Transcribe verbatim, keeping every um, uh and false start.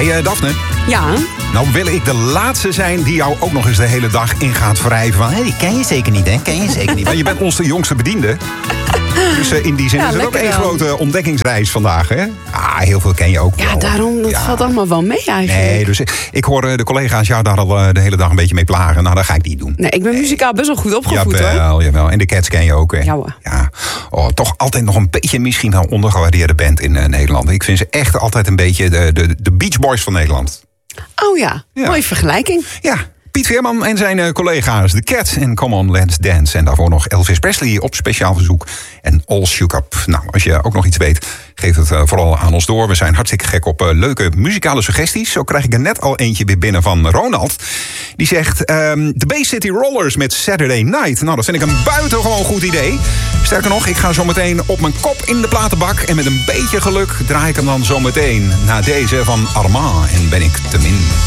hey, uh, Daphne. Ja? Nou wil ik de laatste zijn die jou ook nog eens de hele dag in gaat wrijven. Van, hé, die ken je zeker niet, hè? Ken je zeker niet. Want je bent onze jongste bediende. Dus uh, in die zin ja, is het ook één grote ontdekkingsreis vandaag, hè? Ah, heel veel ken je ook Ja, wel. daarom, dat ja. valt allemaal wel mee eigenlijk. Nee, dus ik, ik hoor uh, de collega's jou daar al uh, de hele dag een beetje mee plagen. Nou, dat ga ik niet doen. Nee, ik ben muzikaal best wel goed opgevoed, jawel, hoor. Jawel, en de Cats ken je ook, hè? Ja, hoor. Ja. Oh, toch altijd nog een beetje misschien wel ondergewaardeerde band in uh, Nederland. Ik vind ze echt altijd een beetje de, de, de Beach Boys van Nederland. Oh ja, ja. Mooie vergelijking. Ja. Piet Veerman en zijn uh, collega's The Cats en Come On Let's Dance. En daarvoor nog Elvis Presley op speciaal verzoek. En All Shook Up. Nou, als je ook nog iets weet, geef het uh, vooral aan ons door. We zijn hartstikke gek op uh, leuke muzikale suggesties. Zo krijg ik er net al eentje weer binnen van Ronald. Die zegt, um, de Bay City Rollers met Saturday Night. Nou, dat vind ik een buitengewoon goed idee. Sterker nog, ik ga zo meteen op mijn kop in de platenbak. En met een beetje geluk draai ik hem dan zo meteen na deze van Armand. En ben ik te min.